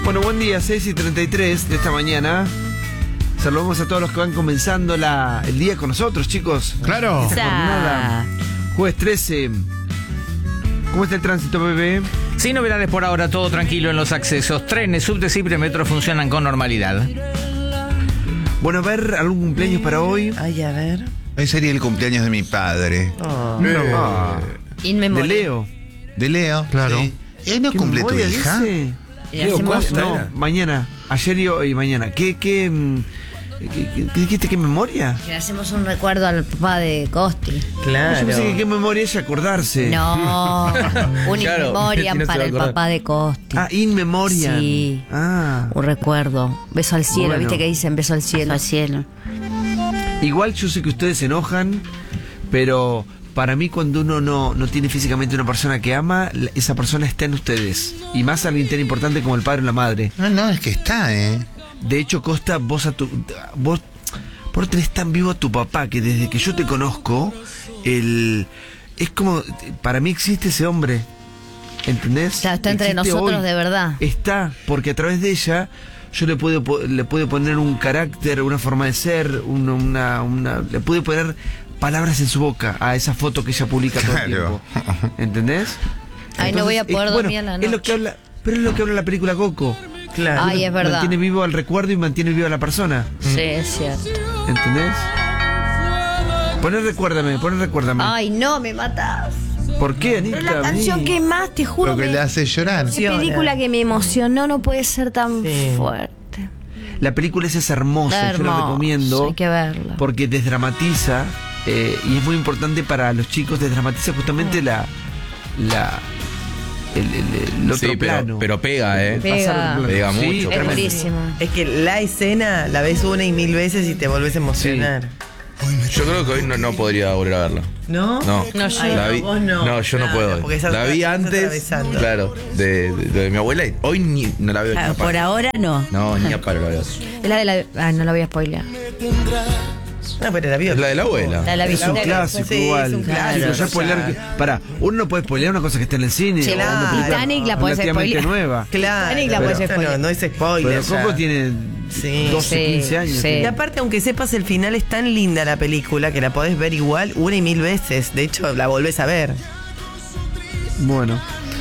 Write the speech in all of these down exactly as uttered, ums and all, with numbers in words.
Bueno, buen día, seis y treinta y tres de esta mañana. Saludamos a todos los que van comenzando la, el día con nosotros, chicos. Claro. Esta jornada, jueves trece. ¿Cómo está el tránsito, bebé? Sin novedades por ahora, todo tranquilo en los accesos. Trenes, subtes y premetro funcionan con normalidad. Bueno, a ver, ¿algún cumpleaños para hoy? Ay, a ver. Hoy sería el cumpleaños de mi padre. Oh. No. Ah, In de memoria. Leo. De Leo. Claro. Sí. ¿Él no ¿Qué cumple tu memoria hija? dice? Y hacemos- No, mañana. Ayer y hoy, mañana. ¿Qué, qué, mm, qué, qué- qué dijiste? ¿Qué memoria? Le hacemos un recuerdo al papá de Costi. Claro. Yo pensé que qué memoria es acordarse. No, un in Claro, memoriam no se va para a el acordar. papá de Costi. Ah, in memoria. Sí. Ah. Un recuerdo. Beso al cielo, Bueno. ¿viste que dicen beso al cielo? Al cielo. Igual yo sé que ustedes se enojan, pero para mí cuando uno no, no tiene físicamente una persona que ama, la- esa persona está en ustedes. Y más alguien tan importante como el padre o la madre. No, no, es que está, ¿eh? De hecho, Costa, vos a tu... Vos, vos tenés tan vivo a tu papá que desde que yo te conozco, el... Es como... Para mí existe ese hombre. ¿Entendés? Ya está entre Existe nosotros hoy. de verdad. Está, porque a través de ella yo le puedo po- le puedo poner un carácter, una forma de ser, una, una, una- le puedo poner palabras en su boca a esa foto que ella publica todo el Claro. tiempo. ¿Entendés? Ay, no voy a Entonces, poder es- dormir bueno, a la es lo noche. que habla, pero es lo que habla la película Coco. Claro. Ay, es verdad. Mantiene vivo el recuerdo y mantiene viva la persona. Sí, es cierto. ¿Entendés? Poné recuérdame, poné recuérdame. Ay, no, me matas. ¿Por qué, Anita? Pero la canción Vení. que más, te juro, Lo que me- le hace llorar. qué película que me emocionó no puede ser tan Sí. fuerte. La película esa es hermosa, yo la Hermoso, recomiendo. hay que verla. Porque desdramatiza, eh, y es muy importante para los chicos, desdramatiza justamente la la el, el- el otro Sí, pero, plano. pero pega, ¿eh? Pega. Pasar por- Pega Sí, mucho. Es tremendo. buenísimo. Es que la escena la ves una y mil veces y te volvés a emocionar. Yo creo que hoy no, no podría volver a verla. ¿No? No, No, yo la no, vi, vos no. yo no Claro, puedo. porque esa La vi estás antes, atravesando. claro, de, de, de mi abuela. y Hoy ni, no la veo ni Claro, a palo. por ahora no. No, ni a palo la veo. Es la de la. Ah, no la voy a spoilear. No, pero la vio. Es la de la abuela. La de la Es un visita. clásico Sí, igual. es un clásico, Chicos, ya ya. spoilear que- Pará, uno no puede spoilear una cosa que está en el cine. Sí, o una claro. película Titanic la podés relativamente spoilear. nueva. Claro. Titanic la pero podés esto spoilear. no, no es spoiler. Pero Coco ya. tiene Sí. doce, Sí, quince años. sí. Y aparte, aunque sepas el final, es tan linda la película que la podés ver igual una y mil veces. De hecho, la volvés a ver. Bueno.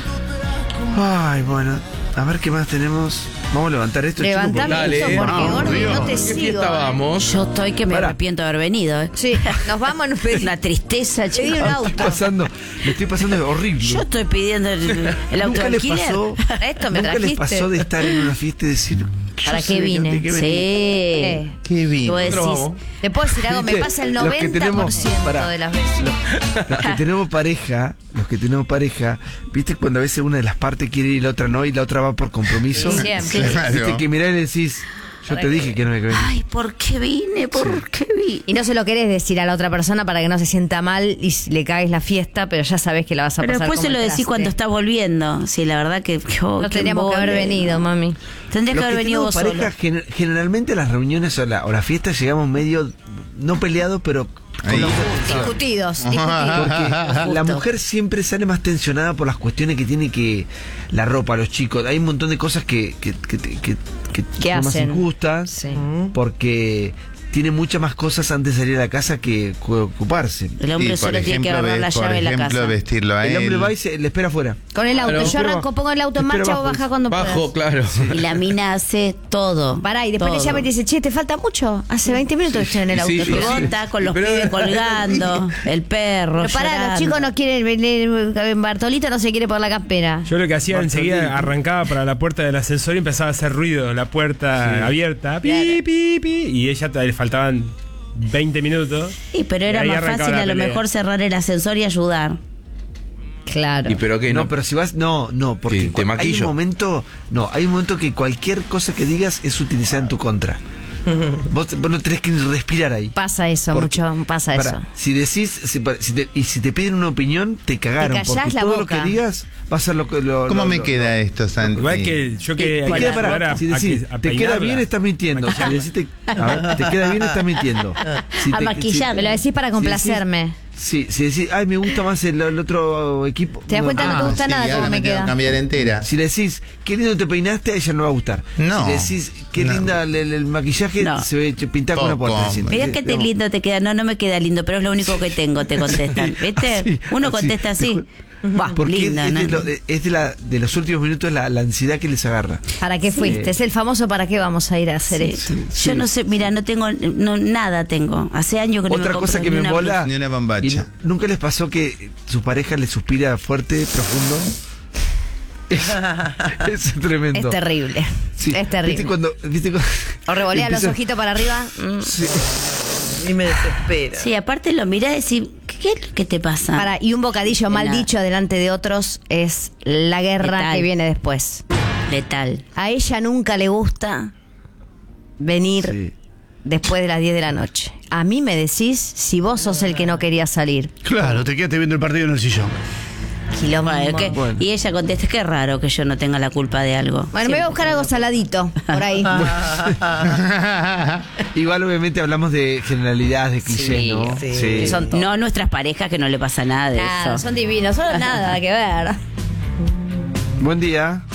Ay, bueno. A ver qué más tenemos. Vamos a levantar esto. chicos, porque- Levantame Dale, eso porque vamos, gordo Dios. no te ¿Qué sigo. fiesta vamos? Yo estoy que me Pará. arrepiento de haber venido. ¿eh? Sí, nos vamos a pedir La tristeza, Pedí chicos. un Estoy auto. pasando, me estoy pasando horrible. Yo estoy pidiendo el, el auto ¿Nunca de les alquiler. pasó? Esto me ¿Nunca les trajiste. pasó de estar en una fiesta y decir ¿Para yo qué sé vine? de qué Sí. Eh, Qué bien. Vos Nosotros decís, vamos. ¿Te puedo decir algo? Me ¿Viste? pasa el Los que noventa por ciento tenemos- pará. de las veces. Los que tenemos pareja, los que tenemos pareja, ¿viste cuando a veces una de las partes quiere ir y la otra no y la otra va por compromiso? Sí, siempre. Claro. ¿Viste que mirá y le decís, yo te dije que no había que venir? ay, ¿por qué vine? ¿Por qué vine? Y no se lo querés decir a la otra persona para que no se sienta mal y le cagues la fiesta, pero ya sabes que la vas a Pero pasar después como se lo el decís traste. cuando estás volviendo. Sí, la verdad que... que- oh, No qué tendríamos que haber embole. venido, mami. Tendrías que Los haber que venido tenemos vos pareja, solo. gener- generalmente a las reuniones o, la- o las fiestas llegamos medio, no peleados, pero con Ahí. la tensión. Discutidos, discutidos. Porque la Justo. mujer siempre sale más tensionada por las cuestiones que tiene que la ropa, los chicos. Hay un montón de cosas que, que, que, que, que- que ¿Qué son más hacen? injustas Sí. porque tiene muchas más cosas antes de salir a la casa que cu- ocuparse. El hombre Y, por solo tiene que ejemplo, agarrar la ve- por llave de la ejemplo, casa. vestirlo a El él. hombre va y se, le espera afuera. Con el auto. Claro. Yo arranco, pongo el auto en Espera marcha o abajo. baja cuando Bajo, puedas. claro. Y la mina hace todo. Pará, y después le todo. llama y te dice, che, ¿te falta mucho? Hace veinte minutos que estoy en el auto. Sí, Y sí, vos sí. estás con los Pero- pibes colgando, el perro. Pero pará, los llorando. chicos no quieren venir. Bartolito no se quiere por la campera. Yo lo que hacía Bartolini. enseguida, arrancaba para la puerta del ascensor y empezaba a hacer ruido, la puerta Sí. abierta, pi, Claro. pi, pi, y ella te- le faltaban veinte minutos. Sí, pero Y era ahí más arrancaba fácil la a lo pelea. mejor cerrar el ascensor y ayudar. Claro. ¿Y pero qué? No, No, pero si vas, no, no, porque Sí, te cu- hay un maquillo. momento, no, hay un momento que cualquier cosa que digas es utilizada en tu contra. Vos, vos no tenés que ni respirar ahí. Pasa eso, Porque- mucho, pasa Pará, eso. si decís, si, pa- si te- y si te piden una opinión, te cagaron. Te callás porque la todo boca. lo que digas va a ser lo que. Lo, ¿Cómo lo- me lo- queda esto, Santi? Igual que yo que Te hay que queda, ayudar pará, a- si a decís, que- a te queda peinarla. bien, estás mintiendo. Si decís te, a ver, te queda bien, estás mintiendo. Si A te- maquillar. Me lo decís para si complacerme. decís- Sí, si decís, ay, me gusta más el, el otro equipo. ¿Te das cuenta? No te gusta Sí, nada ahora cómo me tengo que queda. cambiar entera. Si le decís, qué lindo te peinaste, a ella no le va a gustar. No. Si le decís, qué No. linda el, el- el maquillaje, No. se ve pintar con una Poco, puerta. Decís, Mirá que te digamos. lindo te queda. No, no me queda lindo, pero es lo único que tengo, te contestan. ¿Viste? Así, Uno así. contesta así. Buah, Porque lindo, es, ¿no? de, lo- de- es de, la, de los últimos minutos la, la ansiedad que les agarra. ¿Para qué fuiste? Es el famoso ¿para qué vamos a ir a hacer Sí. esto? Sí. Yo no sé, mira, no tengo, no, nada tengo. Hace años que no Otra me cosa compro que ni me una mola. Ni una bombacha. y nu- ¿Nunca les pasó que su pareja le suspira fuerte, profundo? Es, es tremendo. Es terrible. Sí. Es terrible. ¿Viste cuando, viste cuando O revolea los empieza- ojitos para arriba. mm. Sí. Y me desespera. Sí, aparte lo mirás y decís, ¿qué, qué es lo que te pasa? Para, y un bocadillo mal Nada. dicho delante de otros es la guerra Letal. que viene después. Letal. A ella nunca le gusta venir Sí. después de las diez de la noche. A mí me decís si vos sos el que no quería salir. Claro, te quedaste viendo el partido en el sillón. Quilombo. Bueno, ¿qué? Bueno. Y ella contesta, qué raro que yo no tenga la culpa de algo. Bueno, me voy a Siempre buscar tengo algo la saladito por ahí. Igual obviamente hablamos de generalidades, de clichés, Sí, ¿no? sí. Que son culpa. No nuestras parejas que no le pasa nada de Claro, eso. son divinos, son nada que ver. Buen día.